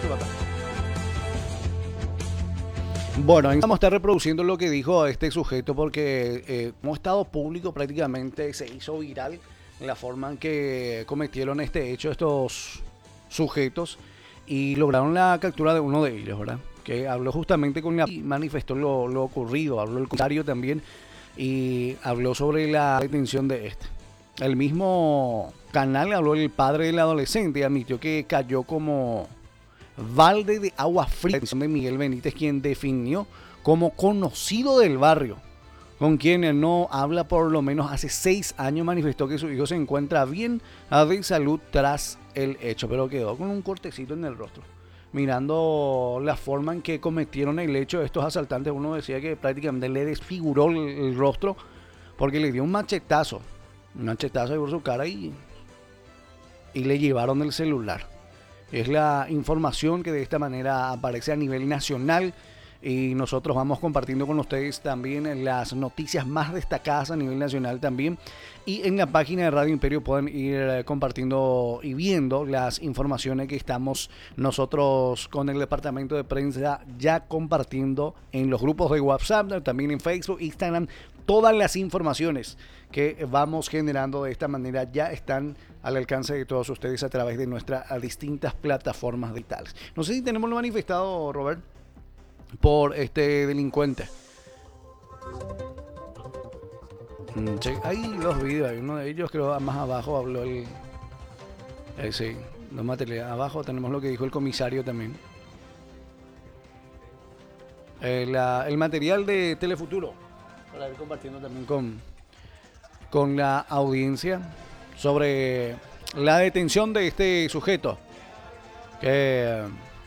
papá. Bueno, vamos a estar reproduciendo lo que dijo este sujeto porque como estado público prácticamente se hizo viral la forma en que cometieron este hecho estos sujetos y lograron la captura de uno de ellos, ¿verdad? Que habló justamente con la... y manifestó lo ocurrido, habló el comisario también y habló sobre la detención de este. El mismo canal habló el padre del adolescente y admitió que cayó como balde de agua fría de Miguel Benítez, quien definió como conocido del barrio, con quien no habla por lo menos hace 6 años. Manifestó que su hijo se encuentra bien de salud tras el hecho, pero quedó con un cortecito en el rostro. Mirando la forma en que cometieron el hecho de estos asaltantes, uno decía que prácticamente le desfiguró el rostro porque le dio un machetazo por su cara y le llevaron el celular. Es la información que de esta manera aparece a nivel nacional y nosotros vamos compartiendo con ustedes también las noticias más destacadas a nivel nacional también, y en la página de Radio Imperio pueden ir compartiendo y viendo las informaciones que estamos nosotros con el departamento de prensa ya compartiendo en los grupos de WhatsApp, también en Facebook, Instagram. Todas las informaciones que vamos generando de esta manera ya están al alcance de todos ustedes a través de nuestras distintas plataformas digitales. No sé si tenemos lo manifestado, Robert, por este delincuente. Hay los videos, hay uno de ellos, creo más abajo habló sí, los materiales. Abajo tenemos lo que dijo el comisario también. El material de Telefuturo, para ir compartiendo también con la audiencia sobre la detención de este sujeto que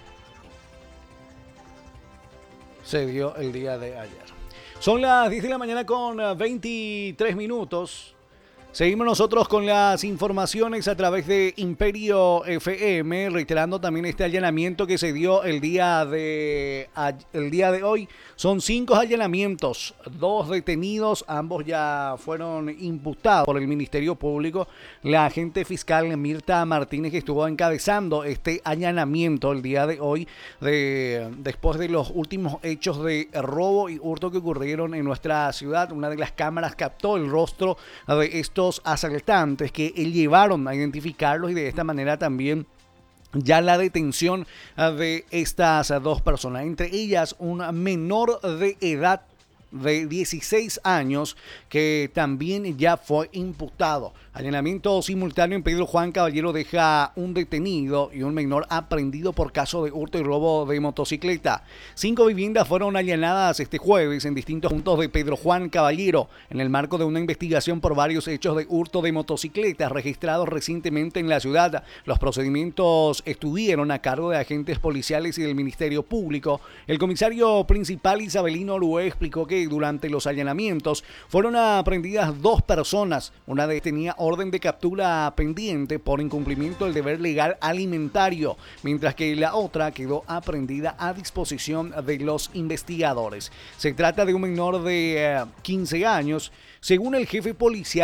se dio el día de ayer. Son las 10 de la mañana con 23 minutos. Seguimos nosotros con las informaciones a través de Imperio FM, reiterando también este allanamiento que se dio el día de hoy. Son 5 allanamientos, 2 detenidos, ambos ya fueron imputados por el Ministerio Público. La agente fiscal Mirta Martínez, que estuvo encabezando este allanamiento el día de hoy, después de los últimos hechos de robo y hurto que ocurrieron en nuestra ciudad. Una de las cámaras captó el rostro de estos asaltantes que llevaron a identificarlos y de esta manera también ya la detención de estas 2 personas, entre ellas un menor de edad de 16 años que también ya fue imputado. Allanamiento simultáneo en Pedro Juan Caballero deja un detenido y un menor aprehendido por caso de hurto y robo de motocicleta. 5 viviendas fueron allanadas este jueves en distintos puntos de Pedro Juan Caballero en el marco de una investigación por varios hechos de hurto de motocicletas registrados recientemente en la ciudad. Los procedimientos estuvieron a cargo de agentes policiales y del Ministerio Público. El comisario principal Isabelino Orué explicó que durante los allanamientos fueron aprehendidas 2 personas. Una de ellas tenía orden de captura pendiente por incumplimiento del deber legal alimentario, mientras que la otra quedó aprehendida a disposición de los investigadores. Se trata de un menor de 15 años, según el jefe policial.